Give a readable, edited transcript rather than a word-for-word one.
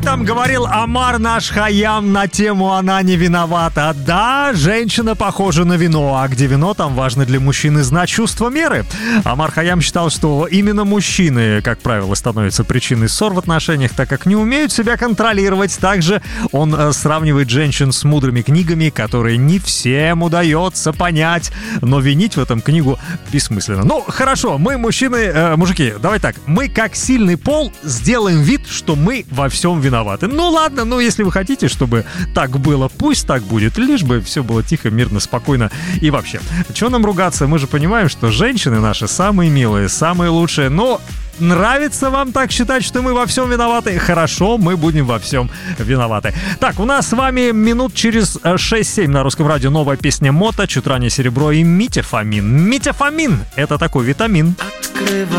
там говорил Омар наш Хайям на тему «Она не виновата». Да, женщина похожа на вино, а где вино, там важно для мужчины знать чувство меры. Омар Хайям считал, что именно мужчины, как правило, становятся причиной ссор в отношениях, так как не умеют себя контролировать. Также он сравнивает женщин с мудрыми книгами, которые не всем удается понять, но винить в этом книгу бессмысленно. Ну, хорошо, мы мужики, давай так, мы как сильный пол сделаем вид, что мы во всем виноваты. Ну ладно, если вы хотите, чтобы так было, пусть так будет, лишь бы все было тихо, мирно, спокойно и вообще. Чего нам ругаться? Мы же понимаем, что женщины наши самые милые, самые лучшие, но нравится вам так считать, что мы во всем виноваты? Хорошо, мы будем во всем виноваты. Так, у нас с вами минут через 6-7 на Русском радио новая песня Мото, чуть ранее Серебро и Митя Фомин. Митя Фомин — это такой витамин.